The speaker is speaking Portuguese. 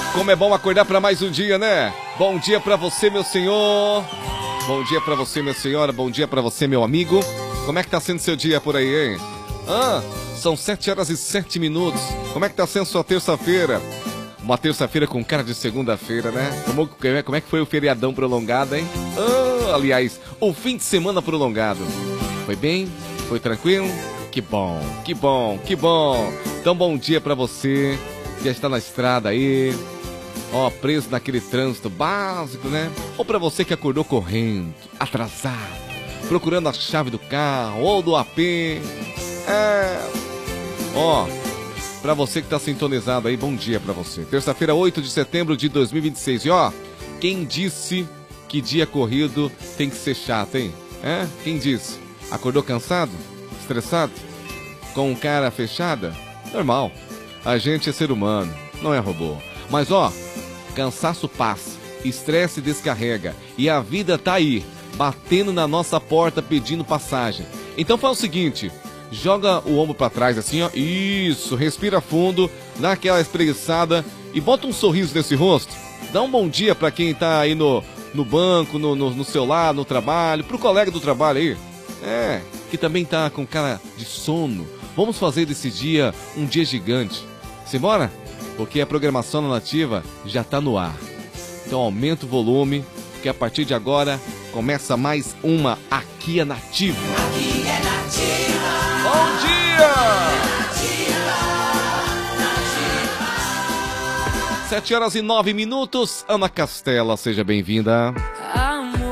Como é bom acordar para mais um dia, né? Bom dia para você, meu senhor. Bom dia para você, minha senhora. Bom dia para você, meu amigo. Como é que tá sendo seu dia por aí, hein? São 7 horas e 7 minutos. Como é que tá sendo sua terça-feira? Uma terça-feira com cara de segunda-feira, né? Como é que foi o feriadão prolongado, hein? Aliás, o fim de semana prolongado. Foi bem? Foi tranquilo? Que bom, que bom, que bom. Então, bom dia pra você que já está na estrada aí, preso naquele trânsito básico, né? Ou pra você que acordou correndo, atrasado, procurando a chave do carro ou do AP. Pra você que tá sintonizado aí, bom dia pra você. Terça-feira, 8 de setembro de 2026. E quem disse que dia corrido tem que ser chato, hein? Quem disse? Acordou cansado? Estressado? Com cara fechada? Normal. A gente é ser humano, não é robô. Mas cansaço passa, estresse descarrega e a vida tá aí, batendo na nossa porta pedindo passagem. Então faz o seguinte, joga o ombro pra trás assim, isso, respira fundo, dá aquela espreguiçada e bota um sorriso nesse rosto. Dá um bom dia pra quem tá aí no banco, no celular, no trabalho, pro colega do trabalho aí, que também tá com cara de sono. Vamos fazer desse dia um dia gigante. Simbora? Porque a programação na Nativa já tá no ar. Então aumenta o volume, porque a partir de agora começa mais uma Aqui é Nativa. Aqui é Nativa. Bom dia! Nativa. 7 horas e 9 minutos. Ana Castela, seja bem-vinda.